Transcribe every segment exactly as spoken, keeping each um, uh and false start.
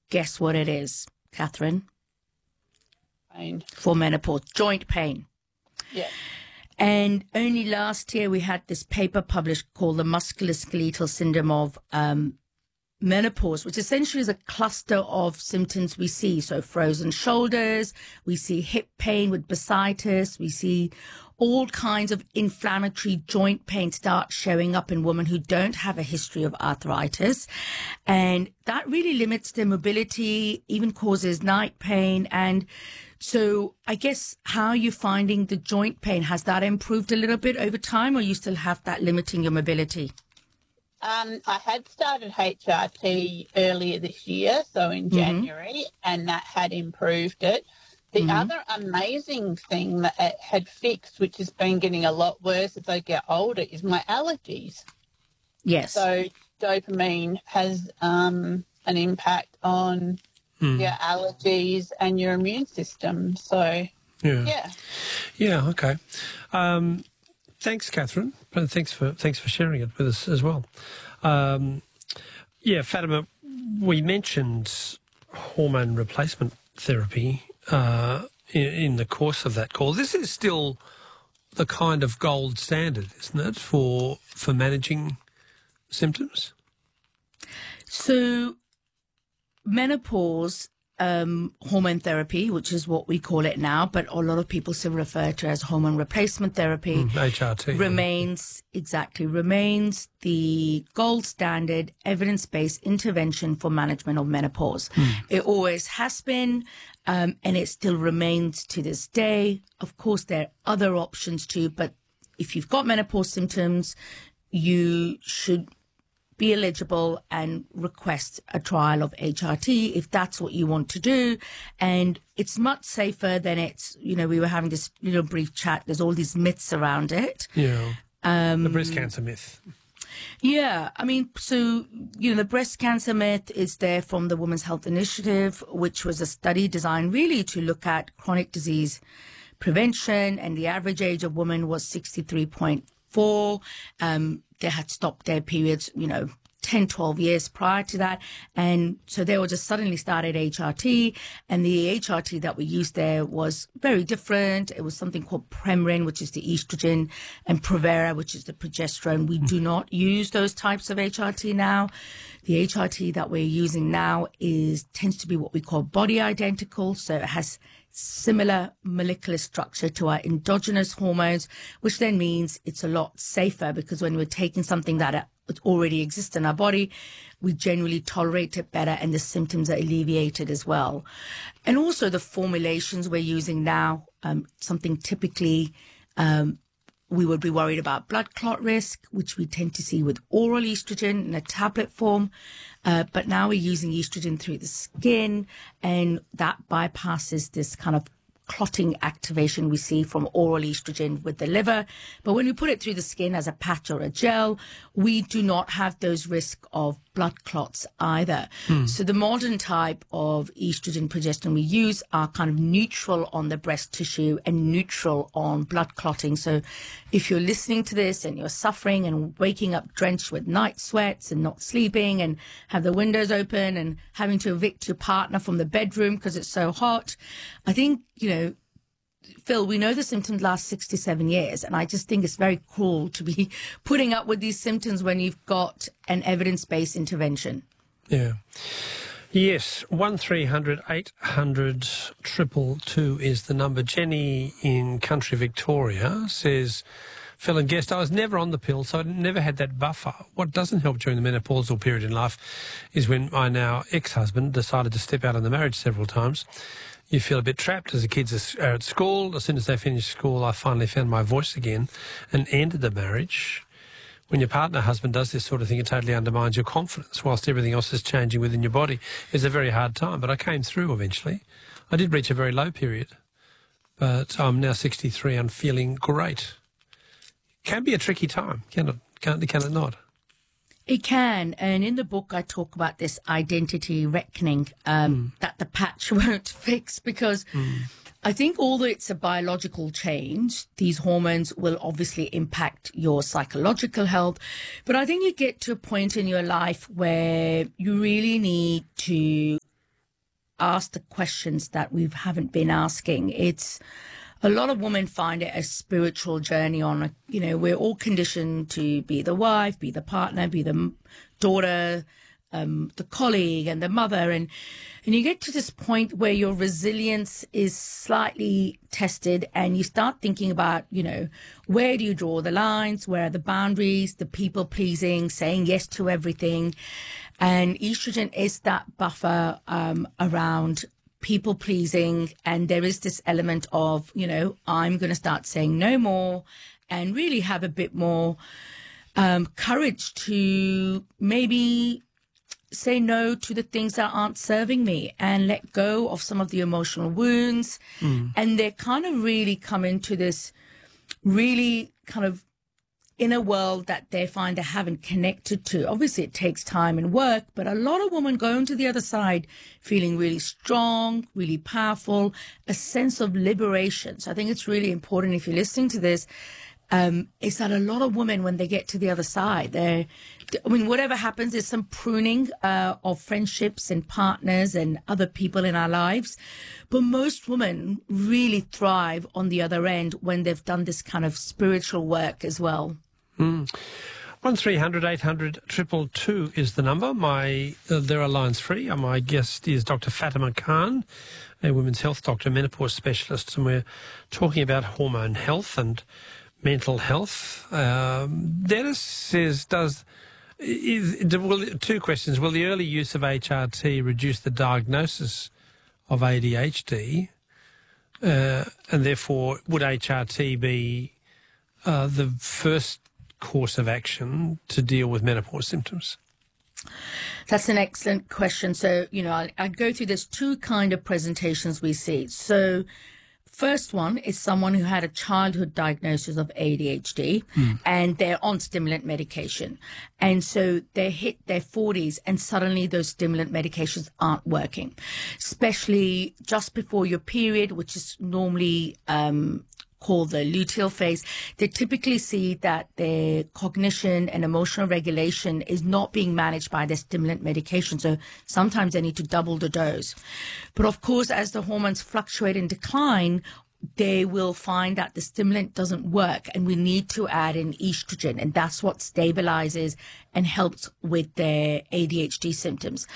guess what it is, Catherine? Pain. For menopause, joint pain. Yeah. And only last year we had this paper published called the musculoskeletal syndrome of um, menopause, which essentially is a cluster of symptoms we see. So frozen shoulders, we see hip pain with bursitis, we see all kinds of inflammatory joint pain start showing up in women who don't have a history of arthritis. And that really limits their mobility, even causes night pain. And so I guess how are you finding the joint pain? Has that improved a little bit over time, or you still have that limiting your mobility? Um, I had started H R T earlier this year, so in January, mm-hmm. and that had improved it. The mm-hmm. other amazing thing that it had fixed, which has been getting a lot worse as I get older, is my allergies. Yes. So dopamine has um, an impact on mm. your allergies and your immune system. So, yeah. Yeah, yeah okay. Um, thanks, Catherine. And thanks for, thanks for sharing it with us as well. Um, yeah, Fatima, we mentioned hormone replacement therapy Uh, in, in the course of that call. This is still the kind of gold standard, isn't it, for for managing symptoms? So menopause um, hormone therapy, which is what we call it now, but a lot of people still refer to it as hormone replacement therapy, mm, H R T, remains, exactly, remains the gold standard evidence-based intervention for management of menopause. Mm. It always has been. Um, and it still remains to this day. Of course, there are other options too, but if you've got menopause symptoms, you should be eligible and request a trial of H R T if that's what you want to do. And it's much safer than it's, you know, we were having this little brief chat. There's all these myths around it. Yeah. Um, the breast cancer myth. Yeah, I mean, so, you know, the breast cancer myth is there from the Women's Health Initiative, which was a study designed really to look at chronic disease prevention, and the average age of women was sixty-three point four. Um, they had stopped their periods, you know, ten, twelve years prior to that. And so they were just suddenly started H R T, and the H R T that we used there was very different. It was something called Premarin, which is the estrogen, and Provera, which is the progesterone. We do not use those types of H R T now. The H R T that we're using now is tends to be what we call body identical. So it has similar molecular structure to our endogenous hormones, which then means it's a lot safer, because when we're taking something that already exists in our body, we generally tolerate it better, and the symptoms are alleviated as well. And also the formulations we're using now, um, something typically um, we would be worried about blood clot risk, which we tend to see with oral estrogen in a tablet form. Uh, but now we're using estrogen through the skin, and that bypasses this kind of clotting activation we see from oral estrogen with the liver. But when we put it through the skin as a patch or a gel, we do not have those risks of blood clots either. Mm. So the modern type of estrogen progesterone we use are kind of neutral on the breast tissue and neutral on blood clotting. So if you're listening to this and you're suffering and waking up drenched with night sweats and not sleeping and have the windows open and having to evict your partner from the bedroom because it's so hot, I think, you know, Phil, we know the symptoms last six to seven years, and I just think it's very cruel to be putting up with these symptoms when you've got an evidence-based intervention. Yeah. Yes, one three hundred eight hundred two two is the number. Jenny in country Victoria says, Phil and guest, I was never on the pill, so I never had that buffer. What doesn't help during the menopausal period in life is when my now ex-husband decided to step out on the marriage several times. You feel a bit trapped as the kids are at school. As soon as they finish school, I finally found my voice again and ended the marriage. When your partner, husband, does this sort of thing, it totally undermines your confidence whilst everything else is changing within your body. It's a very hard time, but I came through eventually. I did reach a very low period, but I'm now sixty-three and feeling great. Can be a tricky time, can it, can it, can it not? It can, and in the book I talk about this identity reckoning um, mm. that the patch won't fix, because mm. I think although it's a biological change, these hormones will obviously impact your psychological health. But I think you get to a point in your life where you really need to ask the questions that we haven't been asking. It's a lot of women find it a spiritual journey on, a, you know, we're all conditioned to be the wife, be the partner, be the daughter, um, the colleague and the mother. And, and you get to this point where your resilience is slightly tested and you start thinking about, you know, where do you draw the lines? Where are the boundaries, the people pleasing, saying yes to everything? And estrogen is that buffer um, around people pleasing. And there is this element of, you know, I'm going to start saying no more and really have a bit more um, courage to maybe say no to the things that aren't serving me and let go of some of the emotional wounds. Mm. And they kind of really come into this really kind of inner world that they find they haven't connected to. Obviously, it takes time and work, but a lot of women go into the other side feeling really strong, really powerful, a sense of liberation. So I think it's really important if you're listening to this, um, is that a lot of women, when they get to the other side, they're, I mean, whatever happens, there's some pruning uh, of friendships and partners and other people in our lives. But most women really thrive on the other end when they've done this kind of spiritual work as well. Mm. one three hundred eight hundred two two two is the number. My uh, there are lines free. Uh, my guest is Doctor Fatima Khan, a women's health doctor, menopause specialist, and we're talking about hormone health and mental health. Um, Dennis says, does is, will, two questions. Will the early use of H R T reduce the diagnosis of A D H D? Uh, and therefore, would H R T be uh, the first course of action to deal with menopause symptoms? That's an excellent question. So, you know, I, I go through this two kind of presentations we see. So first one is someone who had a childhood diagnosis of A D H D mm. and they're on stimulant medication. And so they hit their forties and suddenly those stimulant medications aren't working, especially just before your period, which is normally um, called the luteal phase. They typically see that their cognition and emotional regulation is not being managed by their stimulant medication. So sometimes they need to double the dose. But of course, as the hormones fluctuate and decline, they will find that the stimulant doesn't work and we need to add in estrogen. And that's what stabilizes and helps with their A D H D symptoms.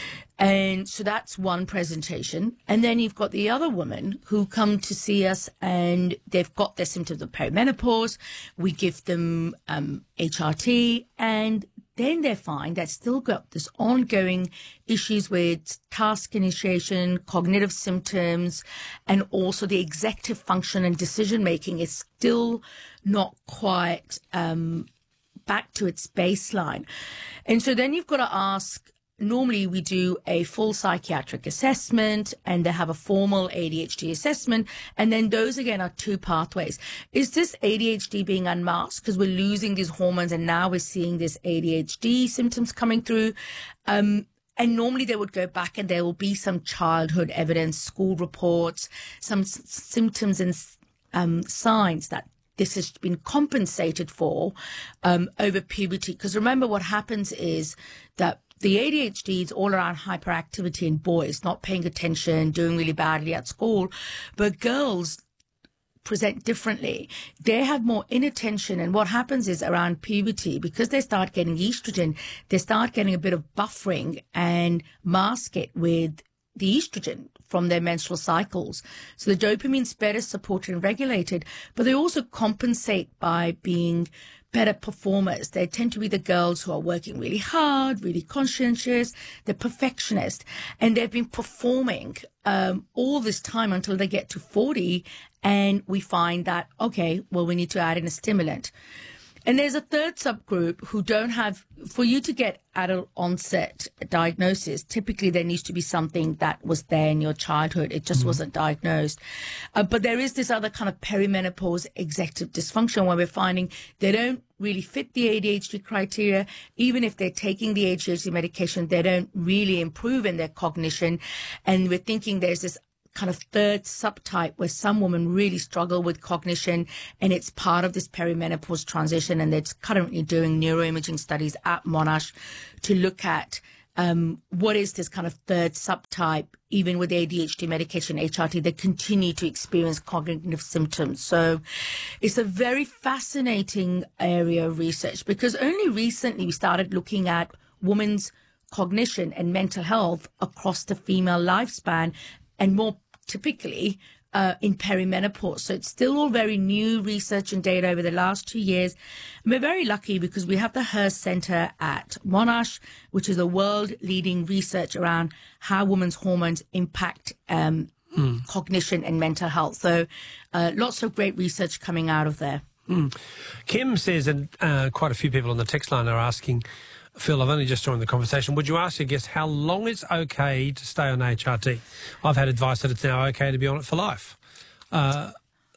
And so that's one presentation. And then you've got the other women who come to see us and they've got their symptoms of perimenopause. We give them um, H R T and then they find they've still got this ongoing issues with task initiation, cognitive symptoms, and also the executive function and decision making is still not quite um, back to its baseline. And so then you've got to ask, normally we do a full psychiatric assessment and they have a formal A D H D assessment. And then those again are two pathways. Is this A D H D being unmasked because we're losing these hormones and now we're seeing this A D H D symptoms coming through? Um, and normally they would go back and there will be some childhood evidence, school reports, some s- symptoms and um, signs that this has been compensated for um, over puberty. Because remember what happens is that the A D H D is all around hyperactivity in boys, not paying attention, doing really badly at school. But girls present differently. They have more inattention. And what happens is around puberty, because they start getting estrogen, they start getting a bit of buffering and mask it with the estrogen from their menstrual cycles. So the dopamine's better supported and regulated, but they also compensate by being better performers. They tend to be the girls who are working really hard, really conscientious, they're perfectionist, and they've been performing um, all this time until they get to forty, and we find that, okay, well, we need to add in a stimulant. And there's a third subgroup who don't have, for you to get adult onset diagnosis, typically there needs to be something that was there in your childhood. It just mm-hmm. wasn't diagnosed. Uh, but there is this other kind of perimenopause executive dysfunction where we're finding they don't really fit the A D H D criteria. Even if they're taking the A D H D medication, they don't really improve in their cognition. And we're thinking there's this kind of third subtype where some women really struggle with cognition and it's part of this perimenopause transition, and they're currently doing neuroimaging studies at Monash to look at um, what is this kind of third subtype, even with A D H D medication, H R T, they continue to experience cognitive symptoms. So it's a very fascinating area of research, because only recently we started looking at women's cognition and mental health across the female lifespan, and more typically uh, in perimenopause. So it's still all very new research and data over the last two years. And we're very lucky because we have the Hearst Center at Monash, which is a world-leading research around how women's hormones impact um, mm. cognition and mental health. So uh, lots of great research coming out of there. Mm. Kim says, and uh, quite a few people on the text line are asking, Phil, I've only just joined the conversation. Would you ask your guest how long it's okay to stay on H R T? I've had advice that it's now okay to be on it for life. Uh,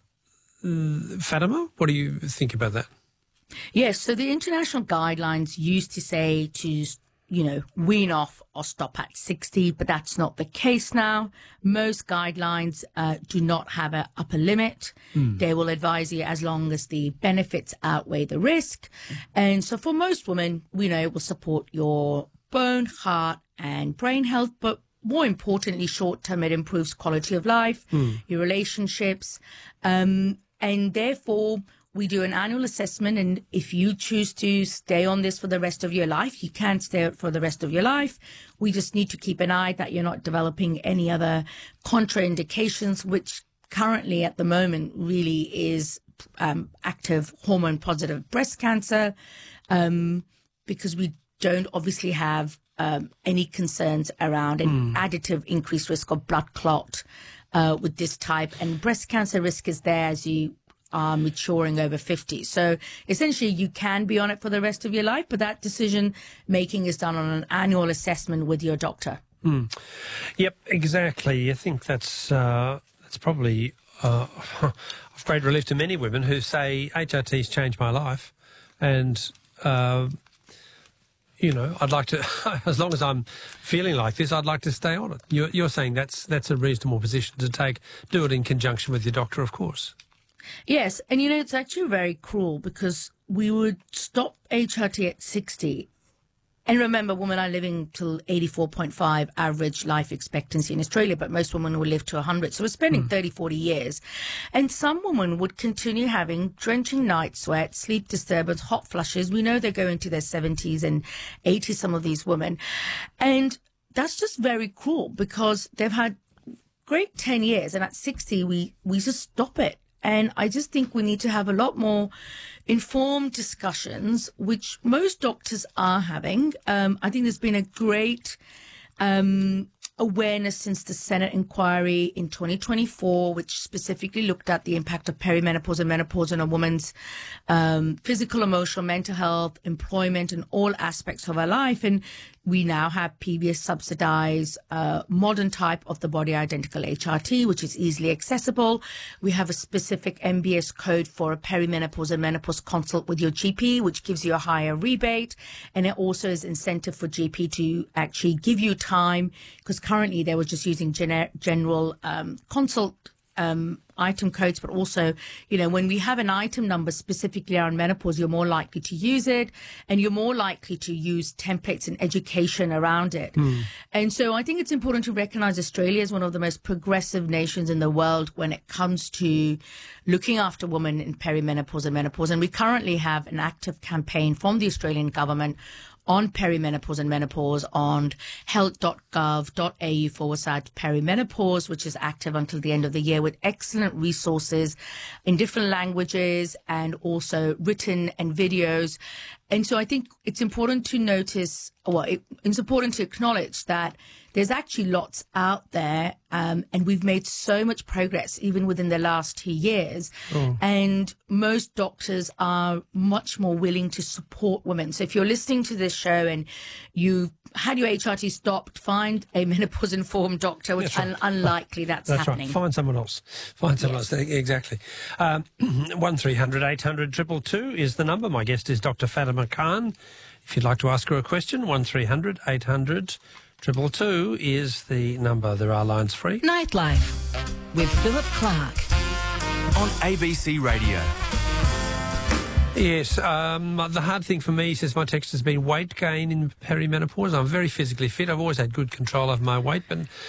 Fatima, what do you think about that? Yes, so the international guidelines used to say to, you know, wean off or stop at sixty, but that's not the case now. Most guidelines uh, do not have an upper limit. Mm. They will advise you as long as the benefits outweigh the risk. And so for most women, we know it will support your bone, heart and brain health, but more importantly, short-term, it improves quality of life, mm. your relationships, um, and therefore we do an annual assessment, and if you choose to stay on this for the rest of your life, you can stay on for the rest of your life. We just need to keep an eye that you're not developing any other contraindications, which currently at the moment really is um, active hormone-positive breast cancer, um, because we don't obviously have um, any concerns around an mm. additive increased risk of blood clot uh, with this type. And breast cancer risk is there as you are maturing over fifty. So essentially you can be on it for the rest of your life, but that decision making is done on an annual assessment with your doctor. Mm. Yep, exactly. I think that's uh, that's probably uh, of great relief to many women who say H R T's changed my life, and uh, you know, I'd like to, as long as I'm feeling like this, I'd like to stay on it. You're, you're saying that's that's a reasonable position to take. Do it in conjunction with your doctor, of course. Yes, and you know, it's actually very cruel because we would stop H R T at sixty. And remember, women are living till eighty-four point five average life expectancy in Australia, but most women will live to one hundred. So we're spending mm. thirty, forty years. And some women would continue having drenching night sweats, sleep disturbance, hot flushes. We know they're going to their seventies and eighties, some of these women. And that's just very cruel because they've had great ten years. And at sixty, we, we just stop it. And I just think we need to have a lot more informed discussions, which most doctors are having. Um, I think there's been a great um, awareness since the Senate inquiry in twenty twenty-four, which specifically looked at the impact of perimenopause and menopause on a woman's um, physical, emotional, mental health, employment, and all aspects of her life. And we now have P B S subsidized uh, modern type of the body identical H R T, which is easily accessible. We have a specific M B S code for a perimenopause and menopause consult with your G P, which gives you a higher rebate. And it also is incentive for G P to actually give you time, because currently they were just using gener- general um, consult um, item codes, but also, you know, when we have an item number specifically around menopause, you're more likely to use it, and you're more likely to use templates and education around it. Mm. And so I think it's important to recognize Australia as one of the most progressive nations in the world when it comes to looking after women in perimenopause and menopause. And we currently have an active campaign from the Australian government on perimenopause and menopause on health.gov.au forward slash perimenopause, which is active until the end of the year, with excellent resources in different languages and also written and videos. And so I think it's important to notice, well, it, it's important to acknowledge that there's actually lots out there, um, and we've made so much progress even within the last two years. Oh. And most doctors are much more willing to support women. So if you're listening to this show and you've had your H R T stopped, find a menopause-informed doctor, which is right. un- unlikely that's, that's happening. Right. Find someone else. Find someone yes. else. Exactly. Um, one three hundred eight hundred two two two is the number. My guest is Doctor Fatima Khan. If you'd like to ask her a question, one three hundred eight hundred two two two is the number. There are lines free. Nightlife with Philip Clark on A B C Radio. Yes, um, the hard thing for me, says my text, has been weight gain in perimenopause. I'm very physically fit. I've always had good control of my weight, but